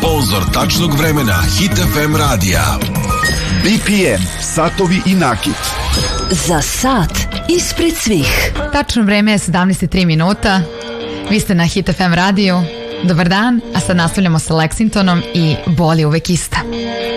sponzor tačnog vremena Hit FM radija. BPM, satovi i nakit. Za sat ispred svih. Tačno vreme je 17:03 minuta. Vi ste na Hit FM radiju. Dobar dan, a sad nastavljamo sa Lexingtonom i Boli uvek ista.